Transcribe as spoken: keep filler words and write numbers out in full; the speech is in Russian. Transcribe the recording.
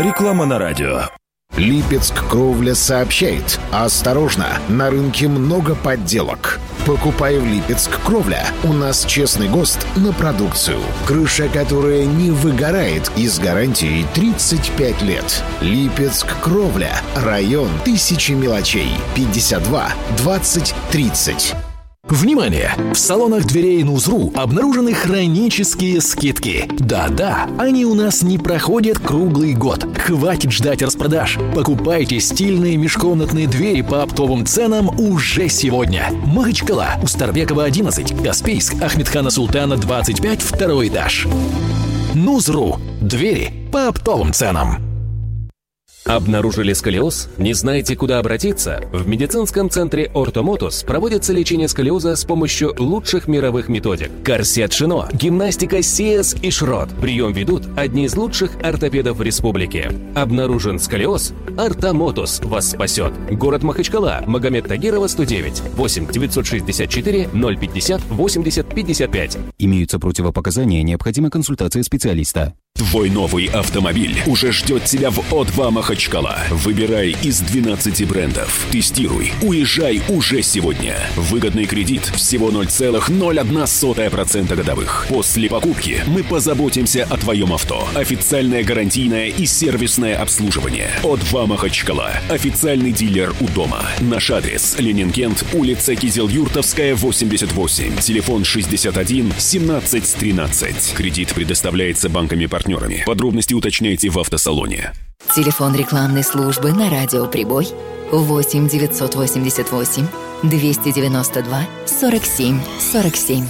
Реклама на радио. Липецк Кровля сообщает: осторожно, на рынке много подделок. Покупай в Липецк Кровля. У нас честный ГОСТ на продукцию. Крыша, которая не выгорает, и с гарантией тридцать пять лет. Липецк Кровля. Район Тысячи мелочей. пятьдесят два двадцать тридцать. Внимание! В салонах дверей Нузру обнаружены хронические скидки. Да-да, они у нас не проходят круглый год. Хватит ждать распродаж. Покупайте стильные межкомнатные двери по оптовым ценам уже сегодня. Махачкала, Устарбекова, одиннадцать, Каспийск, Ахмедхана Султана, двадцать пять, второй этаж. Нузру. Двери по оптовым ценам. Обнаружили сколиоз? Не знаете, куда обратиться? В медицинском центре Ортомотус проводится лечение сколиоза с помощью лучших мировых методик. Корсет Шино, гимнастика Сиэс и Шрот. Прием ведут одни из лучших ортопедов в республике. Обнаружен сколиоз? Ортомотус вас спасет. Город Махачкала, Магомед Тагирова, сто девять, восемь девятьсот шестьдесят четыре ноль пятьдесят восемьдесят пятьдесят пять. Имеются противопоказания, необходима консультация специалиста. Твой новый автомобиль уже ждет тебя в О два Махачкала. Выбирай из двенадцати брендов. Тестируй. Уезжай уже сегодня. Выгодный кредит всего ноль целых ноль одна сотая процента годовых. После покупки мы позаботимся о твоем авто. Официальное гарантийное и сервисное обслуживание. О два Махачкала. Официальный дилер у дома. Наш адрес: Ленинкент, улица Кизел-Юртовская, восемьдесят восемь. Телефон шестьдесят один семнадцать тринадцать. Кредит предоставляется банками-партнерами. Подробности уточняйте в автосалоне. Телефон рекламной службы на радио «Прибой» восемь девятьсот восемьдесят восемь двести девяносто два сорок семь сорок семь.